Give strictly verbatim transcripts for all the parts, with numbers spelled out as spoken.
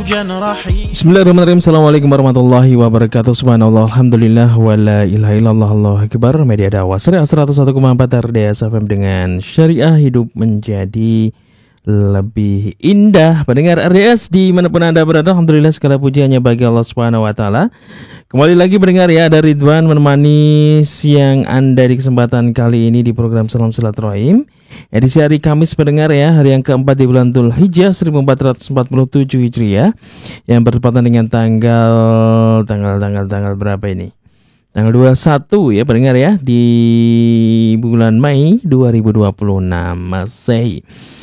Bismillahirrahmanirrahim. Assalamualaikum warahmatullahi wabarakatuh. Subhanallah, alhamdulillah, wa la ilaha illallah, Allahu akbar. Media dakwah Syariah seratus satu koma empat R D S F M dengan syariah hidup menjadi lebih indah. Pendengar R D S dimanapun Anda berada, alhamdulillah segala puji hanya bagi Allah Subhanahu wa taala. Kembali lagi pendengar ya, ada Ridwan menemani siang Anda di kesempatan kali ini di program Salam Silaturahim. Edisi hari Kamis pendengar ya, hari yang keempat di bulan Dzulhijjah seribu empat ratus empat puluh tujuh Hijriah, yang bertepatan dengan tanggal tanggal tanggal tanggal berapa ini? Tanggal dua puluh satu ya pendengar ya, di bulan Mei dua ribu dua puluh enam Masehi.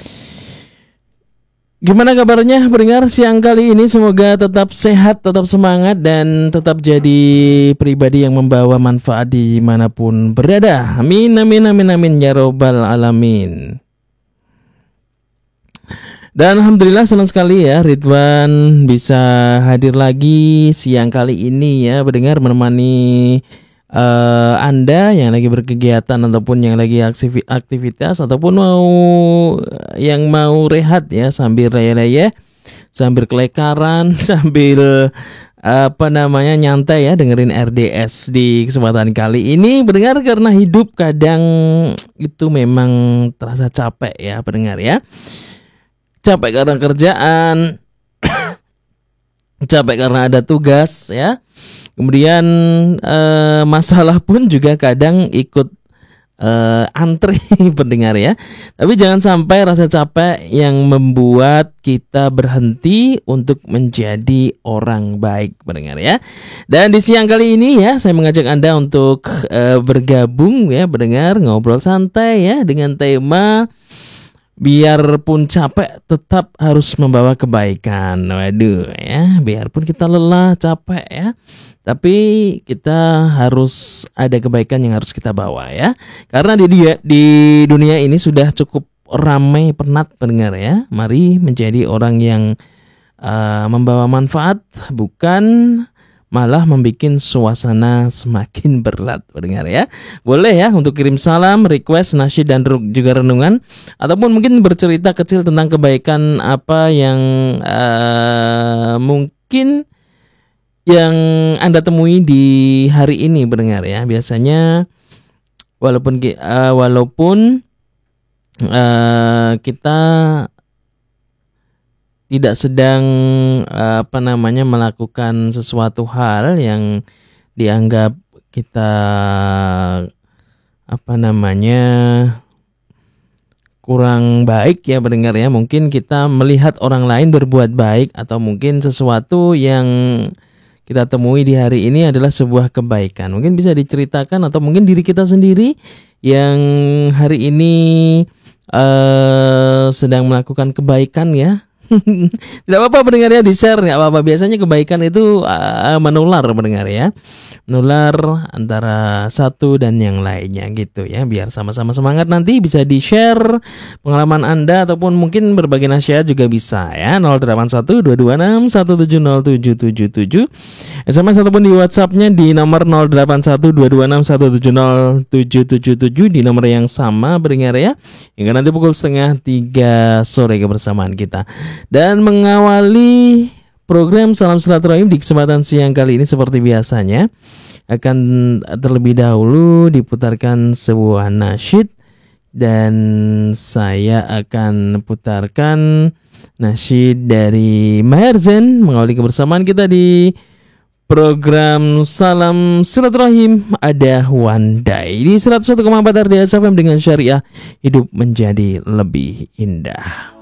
Gimana kabarnya pendengar siang kali ini? Semoga tetap sehat, tetap semangat, dan tetap jadi pribadi yang membawa manfaat dimanapun berada. Amin, amin, amin, amin, ya robbal alamin. Dan alhamdulillah senang sekali ya Ridwan bisa hadir lagi siang kali ini ya pendengar, menemani Uh, Anda yang lagi berkegiatan ataupun yang lagi aktivitas ataupun mau yang mau rehat ya, sambil raya-raya, sambil kelekaran, sambil apa namanya nyantai ya dengerin R D S di kesempatan kali ini pendengar, karena hidup kadang itu memang terasa capek ya pendengar ya. Capek karena kerjaan, capek karena ada tugas ya. Kemudian eh, masalah pun juga kadang ikut eh, antri pendengar ya. Tapi jangan sampai rasa capek yang membuat kita berhenti untuk menjadi orang baik pendengar ya. Dan di siang kali ini ya, saya mengajak Anda untuk eh, bergabung ya pendengar, ngobrol santai ya dengan tema biarpun capek tetap harus membawa kebaikan. Waduh ya, biarpun kita lelah, capek ya, tapi kita harus ada kebaikan yang harus kita bawa ya. Karena di dia, di dunia ini sudah cukup ramai penat pendengar ya. Mari menjadi orang yang uh, membawa manfaat, bukan malah membuat suasana semakin berat pendengar ya. Boleh ya untuk kirim salam, request, nasyid, dan juga renungan, ataupun mungkin bercerita kecil tentang kebaikan apa yang uh, mungkin yang Anda temui di hari ini pendengar ya. Biasanya walaupun uh, walaupun uh, kita tidak sedang apa namanya melakukan sesuatu hal yang dianggap kita apa namanya kurang baik ya pendengar ya. Mungkin kita melihat orang lain berbuat baik, atau mungkin sesuatu yang kita temui di hari ini adalah sebuah kebaikan. Mungkin bisa diceritakan, atau mungkin diri kita sendiri yang hari ini uh, sedang melakukan kebaikan ya. Tidak apa-apa pendengar ya, di share nggak apa-apa. Biasanya kebaikan itu uh, menular pendengar ya, menular antara satu dan yang lainnya gitu ya. Biar sama-sama semangat, nanti bisa di share pengalaman Anda, ataupun mungkin berbagi nasihat juga bisa ya. nol delapan satu dua dua enam satu tujuh nol tujuh tujuh tujuh, S M S ataupun di WhatsAppnya di nomor nol delapan satu dua dua enam satu tujuh nol tujuh tujuh tujuh, di nomor yang sama pendengar ya, hingga nanti pukul setengah tiga sore kebersamaan kita. Dan mengawali program Salam Silaturahim di kesempatan siang kali ini seperti biasanya, akan terlebih dahulu diputarkan sebuah nasyid, dan saya akan putarkan nasyid dari Maher Zain mengawali kebersamaan kita di program Salam Silaturahim. Ada One Day di seratus satu koma empat R D S F M dengan syariah hidup menjadi lebih indah.